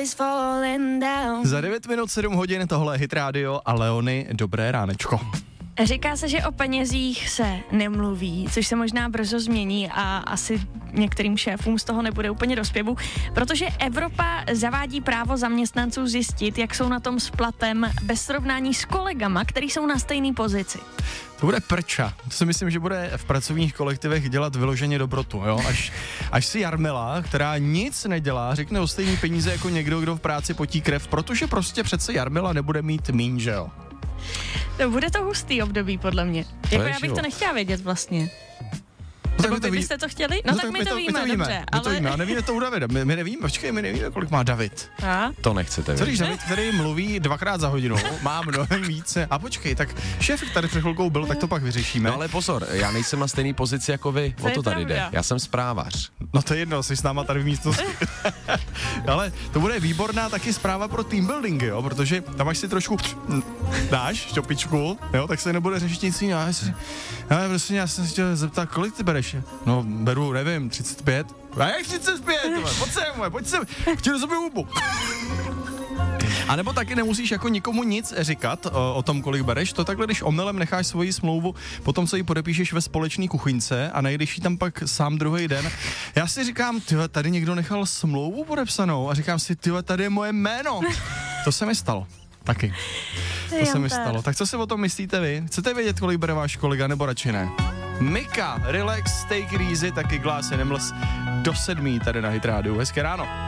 Za 9 minut 7 hodin tohle je Hit Radio a Leony, dobré ránečko. Říká se, že o penězích se nemluví, což se možná brzo změní a asi některým šéfům z toho nebude úplně do zpěvu, protože Evropa zavádí právo zaměstnanců zjistit, jak jsou na tom s platem bez srovnání s kolegama, který jsou na stejné pozici. To bude prča. To si myslím, že bude v pracovních kolektivech dělat vyloženě dobrotu, jo? Až si Jarmila, která nic nedělá, řekne o stejný peníze jako někdo, kdo v práci potí krev, protože prostě přece Jarmila nebude mít míň, že jo? No, bude to hustý období, podle mě. Jako já bych to nechtěla vědět vlastně. Nebo vy byste to chtěli? No tak my to víme, dobře. My to víme, a nevíme to u Davida. My nevíme, my nevíme, kolik má David. A? To nechcete vědět. Co když David, který mluví 2x za hodinu, má mnohem více. A počkej, tak šéf tady před chvilkou byl, tak to pak vyřešíme. No ale pozor, já nejsem na stejné pozici jako vy, o to tady jde. Já jsem správař. No to je jedno, jsi s náma tady v místnosti. Ale to bude výborná taky zpráva pro team buildingy, jo, protože tam až si trošku dáš šťopičku, jo, tak se nebude řešit nic jiného. Ale prostě já jsem se chtěl zeptat, kolik ty bereš? No, beru, nevím, 35. A jak 35? Pojď sem, chtěl do sobě hubu. A nebo taky nemusíš jako nikomu nic říkat o tom, kolik bereš, to takhle, když omylem necháš svoji smlouvu, potom co ji podepíšeš ve společné kuchyňce a najdeš ji tam pak sám druhý den. Já si říkám, tyhle, tady někdo nechal smlouvu podepsanou a říkám si, tyhle, tady je moje jméno. To se mi stalo. Taky. To se mi stalo. Tak co si o tom myslíte vy? Chcete vědět, kolik bere váš kolega, nebo radši ne? Mika, relax, take it easy, taky Glass Animals do 7 tady na Hit Radio. Hezké ráno.